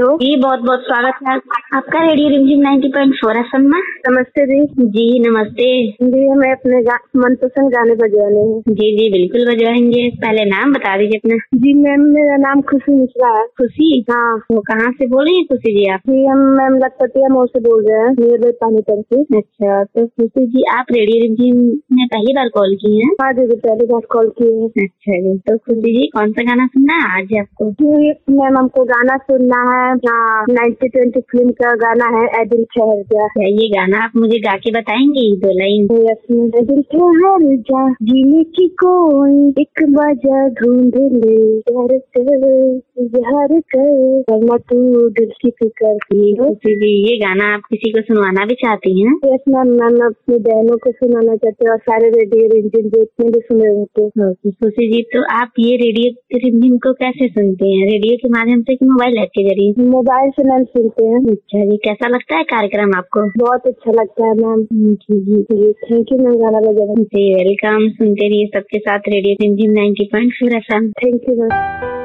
जी बहुत बहुत स्वागत है आपका रेडियो रिमझिम 90.4 FM में। नमस्ते जी। जी नमस्ते जी हमें अपने मनपसंद गाने बजवाने हैं। जी जी बिल्कुल बजवाएंगे। पहले नाम बता दीजिए अपना। जी मैम मेरा नाम खुशी मिश्रा है। खुशी? हाँ। वो कहाँ से बोल रही है खुशी जी आप? जी हम मैम लखपतिया मोड़ से बोल रहे हैं, नियर बाई पानी टंकी। अच्छा तो खुशी जी आप रेडियो रिमझिम में पहली बार कॉल की हैं? हाँ दीदी पहली बार कॉल की है। अच्छा जी तो खुशी जी कौन सा गाना सुनना है आज आपको? जी मैम हमको गाना सुनना है 90-20 फिल्म का गाना है ऐ दिल ठहर जा। ये गाना आप मुझे गा के बताएंगी 2 लाइन? ऐ दिल ठहर जा जीने की कोई एक वजह ढूंढ ले प्यार कर वरना तू दिल की फिक्र की। खुशी जी ये गाना आप किसी को सुनवाना भी चाहती हैं? यस मैम मैम अपनी बहनों को सुनाना चाहते हैं और सारे रेडियो रिमझिम जितने भी सुने उनको। खुशी जी तो आप ये रेडियो रिमझिम को कैसे सुनते हैं? रेडियो के माध्यम से कि मोबाइल ऐप के जरिए? मोबाइल से मैम सुनते हैं। अच्छा जी कैसा लगता है कार्यक्रम आपको? बहुत अच्छा लगता है ma'am. Ji ji ji thank you ma'am गाना बजाने। जी वेलकम। सुनते रहिए सबके साथ रेडियो रिमझिम 90.4 FM। Thank you ma'am.